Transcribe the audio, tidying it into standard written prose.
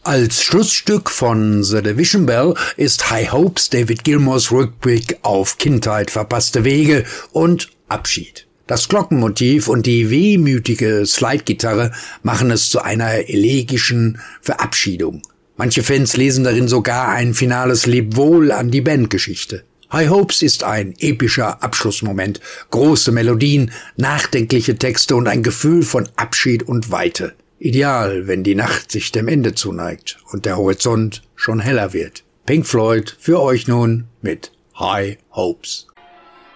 Als Schlussstück von The Division Bell ist High Hopes David Gilmours Rückblick auf Kindheit, verpasste Wege und Abschied. Das Glockenmotiv und die wehmütige Slidegitarre machen es zu einer elegischen Verabschiedung. Manche Fans lesen darin sogar ein finales Lebwohl an die Bandgeschichte. High Hopes ist ein epischer Abschlussmoment, große Melodien, nachdenkliche Texte und ein Gefühl von Abschied und Weite. Ideal, wenn die Nacht sich dem Ende zuneigt und der Horizont schon heller wird. Pink Floyd für euch nun mit High Hopes.